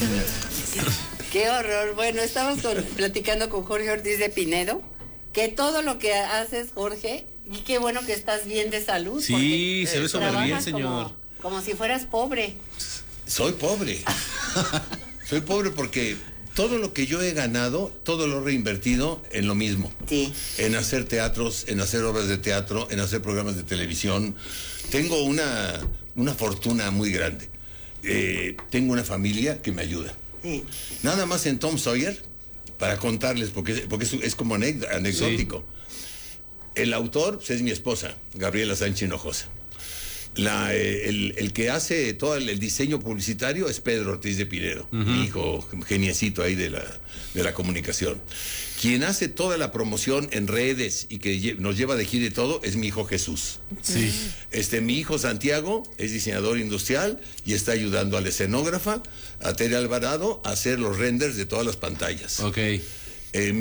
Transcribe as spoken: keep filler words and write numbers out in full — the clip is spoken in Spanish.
Qué horror. Bueno, estamos con, platicando con Jorge Ortiz de Pinedo, que todo lo que haces, Jorge, y qué bueno que estás bien de salud. Sí, se ve súper bien, señor. Como, como si fueras pobre. Soy pobre. Soy pobre porque todo lo que yo he ganado, todo lo he reinvertido en lo mismo. Sí. En hacer teatros, en hacer obras de teatro, en hacer programas de televisión. Tengo una, una fortuna muy grande. Eh, tengo una familia que me ayuda. Sí. Nada más en Tom Sawyer, para contarles, porque, porque es, es como anecdótico. Sí. El autor pues, es mi esposa, Gabriela Sánchez Hinojosa. La, eh, el, el que hace todo el, el diseño publicitario es Pedro Ortiz de Pinedo, uh-huh. mi hijo geniecito ahí de la, de la comunicación. Quien hace toda la promoción en redes y que lle- nos lleva de gira y todo es mi hijo Jesús. Sí. Este, mi hijo Santiago es diseñador industrial y está ayudando a la escenógrafa, a Tere Alvarado, a hacer los renders de todas las pantallas. Ok. Eh,